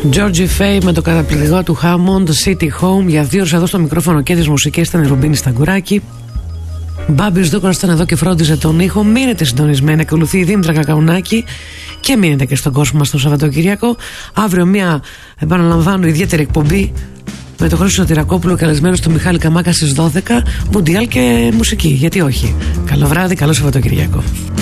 Georgie Fay με το καταπληκτικό του Hammond City Home. Για 2 ώρες εδώ στο μικρόφωνο και τις μουσικές ήταν η Ρουμπίνη Σταγκουράκη. Μπάμπης Δούκρας ήταν εδώ και φρόντιζε τον ήχο. Μείνετε συντονισμένοι, ακολουθεί η Δήμητρα Κακαουνάκη και μείνετε και στον κόσμο μας το Σαββατοκύριακο. Αύριο μια, επαναλαμβάνω, ιδιαίτερη εκπομπή με τον Χρήστο Τυρακόπουλο, καλεσμένος του Μιχάλη Καμάκα στις 12. Μουντιάλ και μουσική, γιατί όχι. Καλό βράδυ, καλό Σαββατοκύριακο.